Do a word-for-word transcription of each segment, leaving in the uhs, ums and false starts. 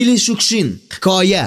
Ilishukshin hikoya.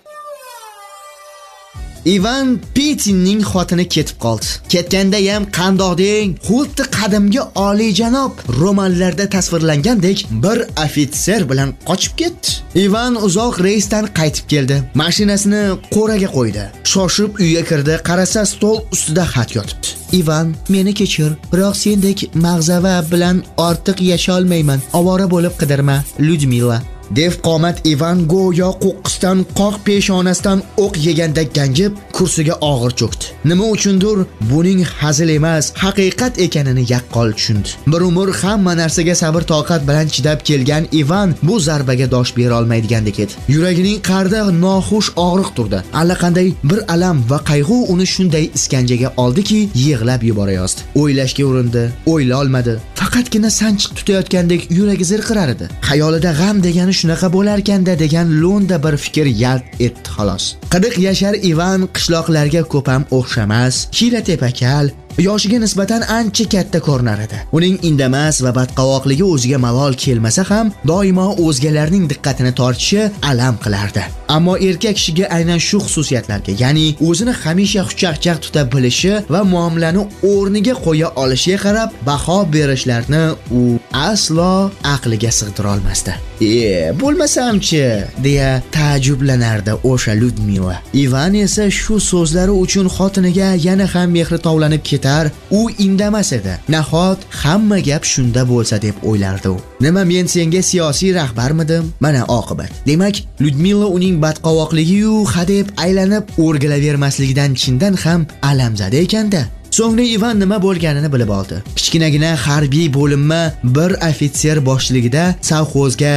Ivan Petinning xotini ketib qoldi. Ketganda ham qandoq deng, xuddi qadimgi oliyjanob romanlarda tasvirlangandek bir ofitser bilan qochib ketdi. Ivan uzoq reysdan qaytib keldi. Mashinasini qo'raga qo'ydi. Shoshib uyga kirdi, qarasa stol ustida xat yotibdi. Ivan, meni kechir, biroq sendek mag'zava bilan ortiq yasha olmayman. Ovora bo'lib qidirma, Lyudmila. Dev qomat Ivan go'yo qo'qqisdan qoq peshonasidan o'q yeganda gangib kursiga og'ir cho'kdi. Nima uchundir buning hazil emas, haqiqat ekanini yaqqol tushundi. Bir umr hamma narsaga sabr toqat bilan chidab kelgan Ivan bu zarbaga dosh bera olmaydigandek edi. Yuragining qarida noxush og'riq turdi. Allaqanday bir alam va qayg'u uni shunday iskanjaga oldiki, yig'lab yubora yozdi. O'ylashga urindi, o'yla olmadi. Faqatgina sanchiq tutayotgandek yuragi zirqirar edi. Xayolida g'am degani shunaqa bo'larkanda degan lo'nda bir fikr yalt etdi xolos. qirq yashar Ivan qishloqlarga ko'p ham o'xshamas, xila tepakal, yoshiga nisbatan ancha katta ko'rinar edi. Uning indamas va badqavoqligi o'ziga malol kelmasa ham, doimo o'zgalarning diqqatini tortishi alam qilardi. Ammo erkak kishiga aynan shu xususiyatlarga, ya'ni o'zini hamisha xushchaqchaq tuta bilishi va muomalani o'rniga qo'ya olishiga qarab baho berishlarni u aslo aqliga sig'dira olmasdi. "E, bo'lmasam-chi?" deya taajjublanardi o'sha Lyudmila. Ivan esa shu so'zlari uchun xotiniga yana ham mehri tovlanib ketar, u indamas edi. Nahot hamma gap shunda bo'lsa deb o'ylardi u. Nima, men senga siyosiy rahbarmidim? Mana oqibat. Demak, Lyudmila uning badqavoqligi-yu hadeb aylanib o'rgilavermasligidan chindan ham alamzada ekanda. So'ngra Ivan nima bo'lganini bilib oldi. Kichkinagina harbiy bo'linma bir ofitser boshchiligida savxozga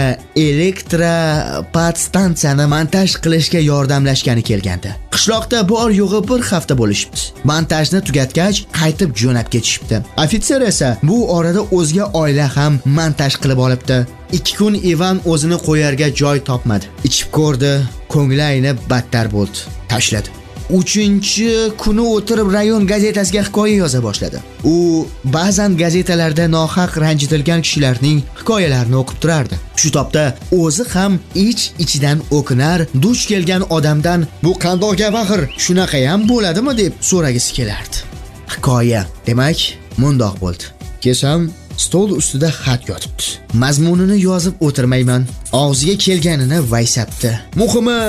elektropodstansiyani montaj qilishga yordamlashgani kelgandi. Qishloqda bor yo'g'i bir hafta bo'lishibdi. Montajni tugatgach, qaytib jo'nab ketishibdi. Ofitser esa bu orada o'zga oila ham montaj qilib olibdi. ikki kun Ivan o'zini qo'yarga joy topmadi. Ichib ko'rdi, ko'ngli aynib battar bo'ldi. Tashladi. uchinchi kuni o'tirib rayon gazetasiga hikoya yoza boshladi. U ba'zan gazetalarda nohaq ranjitilgan kishilarning hikoyalarini o'qib turardi. Shu topda o'zi ham ich-ichidan o'kinar, duch kelgan odamdan "Bu qandoq gap axir? Shunaqa ham bo'ladimi?" deb so'ragisi kelardi. Hikoya, demak, mundoq bo'ldi. Kesam stol ustida xat yotibdi. Mazmunini yozib o'tirmayman. Og'ziga kelganini vaysabdi. Muhimi,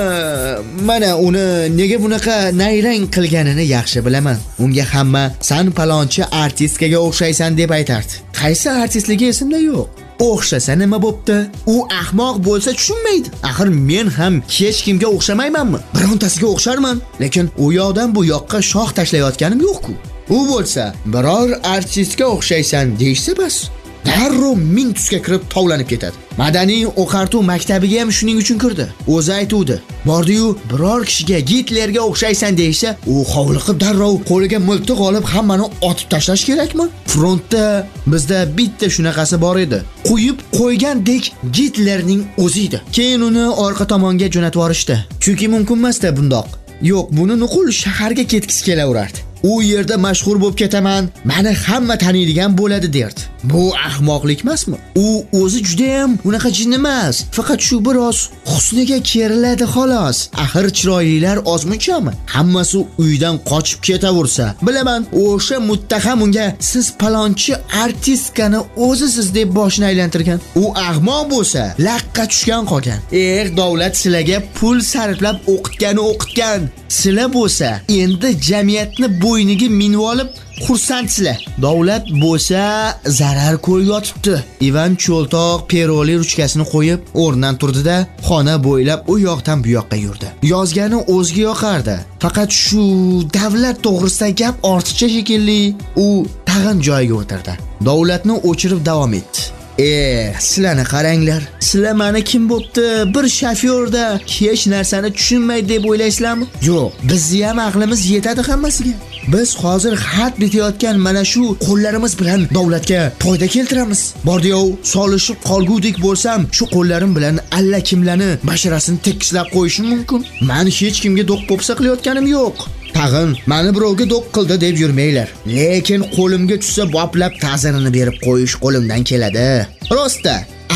mana uni nega bunaqa nayrang qilganini yaxshi bilaman. Unga hamma "San palonchi artistkaga o'xshaysan" deb aytardi. Qaysi artistligi esimda yo'q. O'xshasa nima bo'pti? U ahmoq bo'lsa tushunmaydi. Axir men ham hech kimga o'xshamaymanmi? Birontasiga o'xsharman, lekin u yoqdan bu yoqqa shoh tashlayotganim yo'q-ku. U bo'lsa, biror artistga o'xshaysan deysa bas, darrov ming tusga kirib tovlanib ketadi. Madaniy o'qartuv maktabiga ham shuning uchun kirdi. O'zi aytuvdi. Bordi-yu, biror kishiga Gitlerga o'xshaysan deysa, u hovliqib darrov qo'liga miltiq olib hammani otib tashlash kerakmi? Frontda bizda bitta shunaqasi bor edi. Qo'yib qo'ygandek Gitlerning o'zi edi. Keyin uni orqa tomonga jo'natib yuborishdi. Chunki mumkin emas-da bundoq. Yo'q, buni nuqul shaharga ketkisi kelaverardi. U yerda mashhur bo'lib ketaman, meni hamma taniydigan bo'ladi derdi. Bu ahmoqlik emasmi? U o'zi juda ham unaqa jin emas, faqat shu biroz husniga keriladi xolos. Axir chiroylilar ozmunchami? Hammasi uydan qochib ketaversa, bilaman, o'sha muttaham unga "Siz palonchi artistkani o'zisiz" deb boshini aylantirgan. U ahmoq bo'lsa, laqqa tushgan qolgan. Eh, davlat sizlarga pul sarflab o'qitgani o'qitgan. Sizlar bo'lsa, endi jamiyatni bo'yniga minib olib xursandsilar. Davlat bo'lsa zarar ko'rib yotibdi. Ivan cho'ltoq peroli ruchkasini qo'yib o'rnidan turdi-da, xona bo'ylab u yoqdan bu yoqqa yurdi. Yozgani o'ziga yoqardi. Faqat shu davlat to'g'risida gap ortiqcha shekilli. U tag'in joyiga o'tirdi. Davlatni o'chirib davom etdi. "Eh, sizlarni qaranglar. Sizlar meni kim bo'pti? Bir shofyorda hech narsani tushunmaydi deb o'ylaysizlarmi? Yo'q, bizni ham aqlimiz yetadi hammasiga. Biz hozir xat bitayotgan mana shu qo'llarimiz bilan davlatga foyda keltiramiz. Bordi-yu, solishib qolgudek bo'lsam, shu qo'llarim bilan alla kimlarni basharasini tekislab qo'yishim mumkin. Men hech kimga do'q-po'pisa qilayotganim yo'q. Tag'in meni birovga do'q qildi deb yurmanglar. Lekin qo'limga tushsa boplab ta'zirini berib qo'yish qo'limdan keladi. Rostda, atti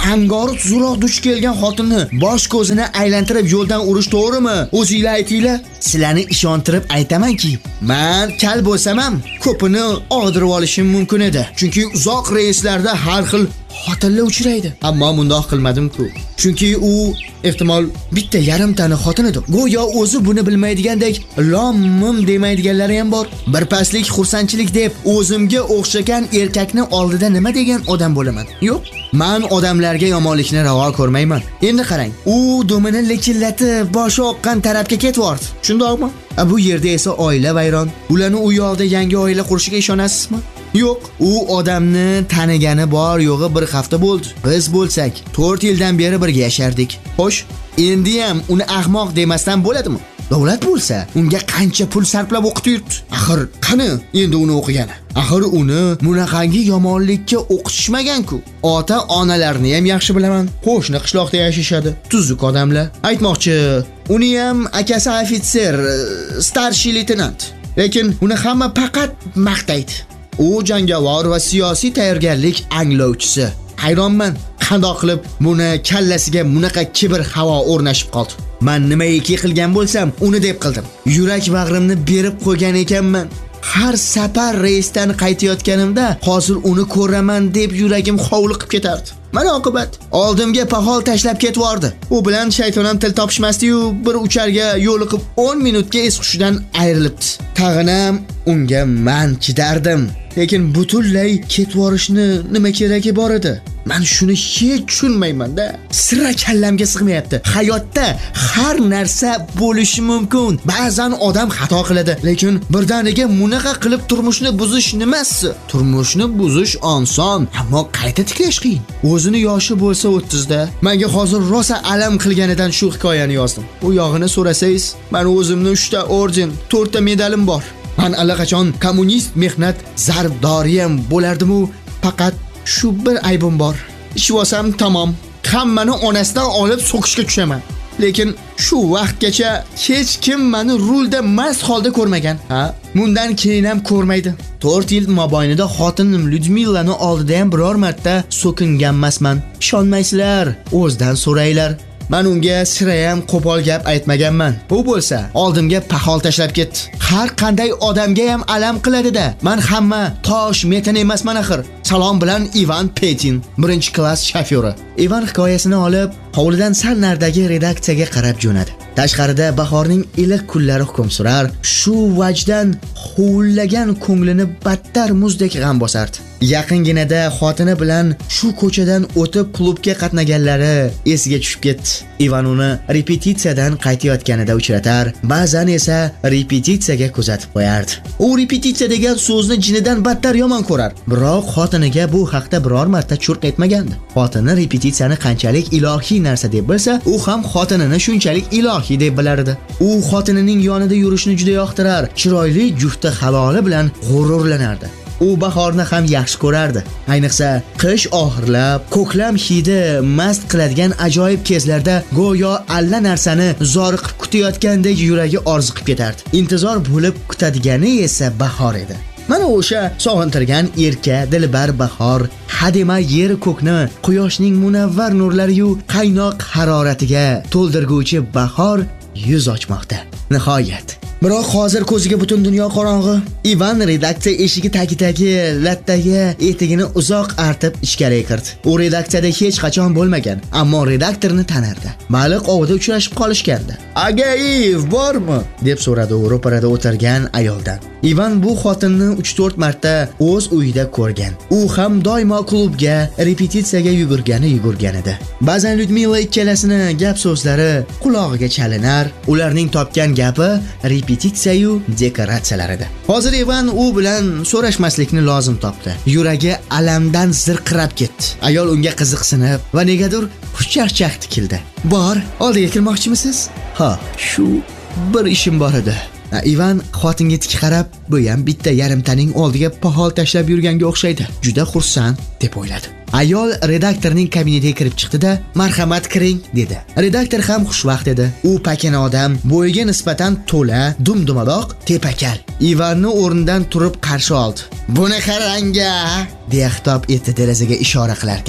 Angori tuzoq duch kelgan xotinni bosh ko'zini aylantirib yo'ldan urish to'g'rimi? O'zingizlar aytinglar. Sizlarni ishontirib aytamanki, men kal bo'lsam ham ko'pini og'dirib olishim mumkin edi. Chunki uzoq reyslarda har xil xotinlar uchraydi. Ammo bundoq qilmadim-ku. Chunki u ehtimol bitta yarimtani xotinidir. Go'yo o'zi buni bilmaydigandek lom-mim demaydiganlari ham bor. Bir paslik xursandchilik deb o'zimga o'xshagan erkakni oldida nima degan odam bo'laman? Yo'q. Men odamlarga yomonlikni ravo ko'rmayman. Endi qarang, u dumini likillatib boshi oqqan tarafga ketvordi. Shundoqmi? Bu yerda esa oila vayron. Ularni u yoqda yangi oila qurishiga ishonasizmi? Yo'q, u odamni tanigani bor yo'g'i bir hafta bo'ldi. Biz bo'lsak to'rt yildan beri birga yashardik. Xo'sh, endi ham uni ahmoq demasdan bo'ladimi? Davlat bo'lsa, unga qancha pul sarflab o'qitib yurdi. Axir qani endi uni o'qigani? Axir uni bunaqangi yomonlikka o'qitishmagan-ku. Ota-onalarni ham yaxshi bilaman. Qo'shni qishloqda yashashadi. Tuzuk odamlar. Aytmoqchi, uni ham akasi ofitser, starshий leytenant. Lekin uni hamma faqat maqtaydi. U jangovar va siyosiy tayyorgarlik anglovchisi. Hayronman, qandoq qilib buni kallasiga bunaqa kibr havo o'rnashib qoldi. Men nimaiki qilgan bo'lsam, uni deb qildim. Yurak bag'rimni berib qo'ygan ekanman. Har safar reysdan qaytayotganimda hozir uni ko'raman deb yuragim hovliqib ketardi. Mana oqibat, oldimga pahol tashlab ketvordi. U bilan shaytonam til topishmasdi-yu, bir ucharga yo'liqib o'n minutga es-hushidan ayrilibdi. Tag'inam unga men chidardim. Lekin butunlay ketvorishni nima keragi bor edi? Men shuni hech tushunmayman-da. Sira kallamga sig'mayapti. Hayotda har narsa bo'lishi mumkin. Ba'zan odam xato qiladi, lekin birdaniga bunaqa qilib turmushni buzish nimasi? Turmushni buzish oson, ammo qayta tiklash qiyin. O'zini yoshi bo'lsa o'ttiz da. Menga hozir rosa alam qilganidan shu hikoyani yozdim. U yog'ini so'rasangiz, men o'zimni uchta orden, to'rtta medalim bor. Men allaqachon kommunist mehnat zarbdoriyam bo'lardim-u, faqat shu bir aybim bor. Ishib olsam tamom, hammani onasidan olib so'kishga tushaman. Lekin shu vaqtgacha hech kim meni rulda mast holda ko'rmagan. Ha, bundan keyin ham ko'rmaydi. to'rt yil mobaynida xotinim Lyudmilani oldida ham biror marta so'kingan emasman. Ishonmaysizlar, o'zdan so'raylar. Men unga sirayam qo'pol gap aytmaganman. U bo'lsa, oldimga pahol tashlab ketdi. Har qanday odamga ham alam qiladi-da. Men hamma tosh metin emasman axir. Salom bilan Ivan Petin, birinchi klass shofyori. Ivan hikoyasini olib, hovlidan sal naridagi redaksiyaga qarab jo'nadi. Tashqarida bahorning iliq kunlari hukm surar, shu vajdan huvillagan ko'nglini battar muzdek g'am bosardi. Yaqinginada xotini bilan shu ko'chadan o'tib klubga qatnaganlari esiga tushib ketdi. Ivan uni repetitsiyadan qaytayotganida uchratar, ba'zan esa repetitsiyaga kuzatib qo'yardi. U repetitsiya degan so'zni jinidan battar yomon ko'rar. Biroq xotiniga bu haqda biror marta churq etmagandi. Xotini repetitsiyani qanchalik ilohiy narsa deb bilsa, u ham xotinini shunchalik ilohiy deb bilar edi. U xotinining yonida yurishni juda yoqtirar, chiroyli jufti haloli bilan g'ururlanardi. U bahorni ham yaxshi ko'rardi. Ayniqsa qish oxirlab, ko'klam hidi mast qiladigan ajoyib kezlarda go'yo alla narsani zoriqib kutayotgandek yuragi orziqib ketardi. Intizor bo'lib kutadigani esa bahor edi. Mana o'sha sog'intirgan erka dilbar bahor, hadema yer ko'kni quyoshning munavvar nurlari-yu qaynoq haroratiga to'ldirguvchi bahor yuz ochmoqda. Nihoyat. Biroq hozir ko'ziga butun dunyo qorong'i. Ivan redaksiya eshigi tagidagi lattaga etigini uzoq artib ichkariga kirdi. U redaksiyada hech qachon bo'lmagan, ammo redaktorni tanardi. Baliq ovida uchrashib qolishgandi. "Agayev bormi?" deb so'radi u ro'parada o'tirgan ayoldan. Ivan bu xotinni uch to'rt marta o'z uyida ko'rgan. U ham doimo klubga, repetitsiyaga yugurgani yugurgan edi. Ba'zan Lyudmila ikkalasini gap so'zlari qulog'iga chalinar, ularning topgan gapi repetitsiya-yu dekoratsiyalar edi. Hozir Ivan u bilan so'rashmaslikni lozim topdi. Yuragi alamdan zirqirab ketdi. Ayol unga qiziqsinib va negadir xushchaqchaq tikildi. "Bor, oldiga kirmoqchimisiz?" "Ha, shu bir ishim bor edi." Ivan xotinga tik qarab, bu ham bitta yarimtaning oldiga pahol tashlab yurganga o'xshaydi. Juda xursand deb o'yladi. Ayol redaktorning kabinetiga kirib chiqdi-da, "Marhamat kiring" dedi. Redaktor ham xushvaqt edi. U pakana odam, bo'yiga nisbatan to'la, dumdumadoq, tepakal. Ivanni o'rnidan turib qarshi oldi. "Buni qarang-a", deya xitob etdi derazaga ishora qilar ekan.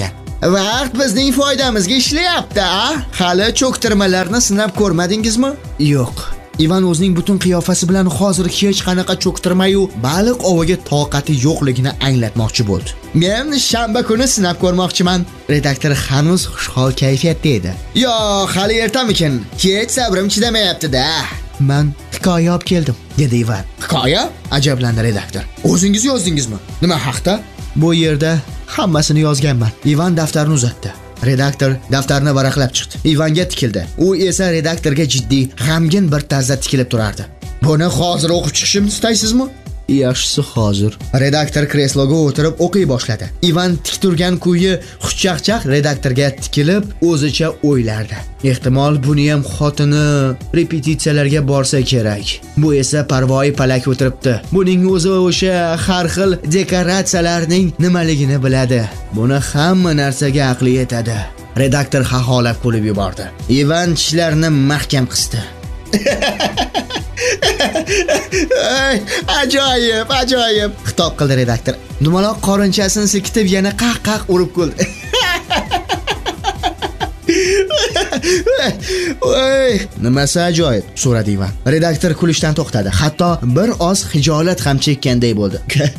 Vaqt bizning foydamizga ishlayapti, a? Hali cho'ktirmalarni sinab ko'rmadingizmi? Yo'q. Ivan o'zining butun qiyofasi bilan hozir hech qanaqa cho'ktirmayu baliq oviga toqati yo'qligini anglatmoqchi bo'ldi. Men shanba kuni sinab ko'rmoqchiman. Redaktor hanuz xushhol kayfiyatda edi. Yo, hali ertamikin. Hech sabrim chidamayapti-da. Men hikoya olib keldim, dedi Ivan. Hikoya? Ajablandi redaktor. O'zingiz yozdingizmi? Nima haqda? Bu yerda hammasini yozganman. Ivan daftarni uzatdi. Redaktor daftarni varaqlab chiqdi. Ivanga tikildi. U esa redaktorga jiddiy, g'amgin bir tarzda tikilib turardi. Buni hozir o'qib chiqishimni istaysizmi? Yaxshisi hozir. Redaktor kresloga o'tirib o'qiy boshladi. Ivan tik turgan kuyi xushchaqchaq redaktorga tikilib o'zicha o'ylardi. Ehtimol buni ham xotini repetitsiyalarga borsa kerak. Bu esa parvoyi palak o'tiribdi. Buning o'zi o'sha har xil dekoratsiyalarning nimaligini biladi. Buni hamma narsaga aqli yetadi. Redaktor xaxolab kulib yubordi. Ivan tishlarini mahkam qisdi. Ey, ajoyib, ajoyib, xitob qildi redaktor. Dumaloq qorinchasini silkitib yana qaq-qaq urib kuldi. Voy, nimasi ajoyib, so'radi Ivan. Redaktor kulishdan to'xtadi. Hatto bir oz xijolat ham chekkanday bo'ldi.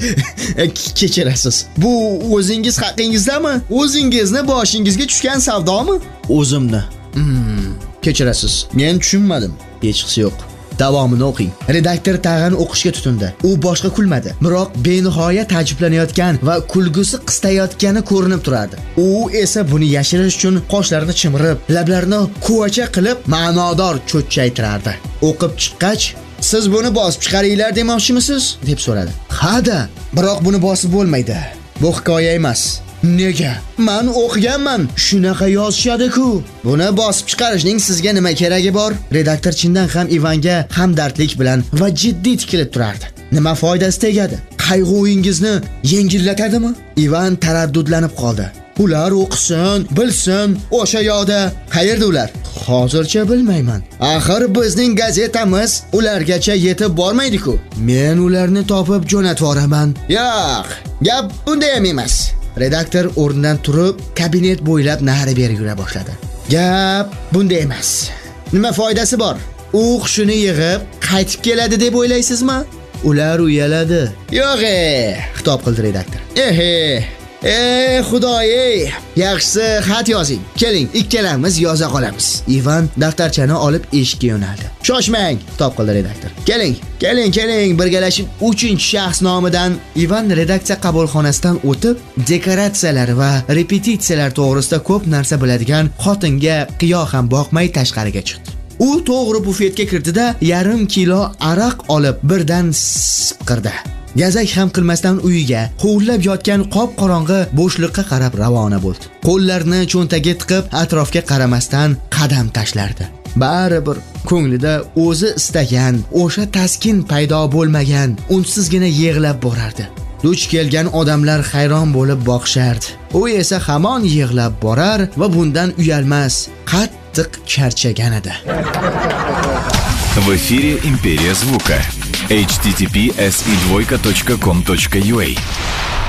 Kechirasiz. Bu o'zingiz haqingizdami? O'zingizni boshingizga tushgan savdomi? O'zimni. Hmm, kechirasiz. Men tushunmadim. Hech qisi yo'q. Davomini o'qing. Redaktor tag'in o'qishga tutindi. U boshqa kulmadi, biroq benihoya ta'jiblanayotgan va kulgusi qistayotgani ko'rinib turardi. U esa buni yashirish uchun qoshlarini chimirib, lablarini quvacha qilib ma'nodor cho'chchaytirardi. O'qib chiqqach, "Siz buni bosib chiqaringlar demoqchimisiz?" deb so'radi. "Ha-da, biroq buni bosib bo'lmaydi. Bu hikoya emas." Nega? Men o'qiganman. Shunaqa yozishadi-ku. Buni bosib chiqarishning sizga nima keragi bor? Redaktor chindan ham Ivanga hamdardlik bilan va jiddiy tikilib turardi. Nima foydasi tegadi? Qayg'uingizni yengillatadimi? Ivan taraddudlanib qoldi. Ular o'qisin, bilsin, o'sha yoqda. Qayerda ular? Hozircha bilmayman. Axir bizning gazetamiz ulargacha yetib bormaydi-ku. Men ularni topib jo'natib yuboraman. Yo'q, gap bunda ham emas. Redaktor o'rnidan turib, kabinet bo'ylab nari beri yura boshladi. Gap bunda emas. Nima foydasi bor? U hushini yig'ib, qaytib keladi deb o'ylaysizmi? Ular uyaladi. Yo'q-e, xitob qildi redaktor. Ehe, ey xudoy, yaxshisi xat yozing. Keling, ikkalamiz yoza qolamiz. Ivan daftarchani olib eshikka yo'naldi. Shoshmang, xitob qildi redaktor. Keling, keling, keling, birgalashib uchinchi shaxs nomidan. Ivan redaksiya qabulxonasidan o'tib, dekoratsiyalar va repetitsiyalar to'g'risida ko'p narsa biladigan xotinga qiyo ham boqmay tashqariga chiqdi. U to'g'ri bufetga kirdida yarim kilo aroq olib birdan sipqirdi. Gazak ham qilmasdan uyiga quvlab yotgan qop-qorong'i bo'shliqqa qarab ravona bo'ldi. Qo'llarini cho'ntagiga tiqib, atrofga qaramasdan qadam tashlardi. Baribir ko'nglida o'zi istagan, o'sha taskin paydo bo'lmagan, unsizgina yig'lab borardi. Duch kelgan odamlar hayron bo'lib boqishardi. U esa hamon yig'lab borar va bundan uyalmas, qattiq charchagan edi. В эфире «Империя звука». эйч ти ти пи эс и двойка точка ком точка ю а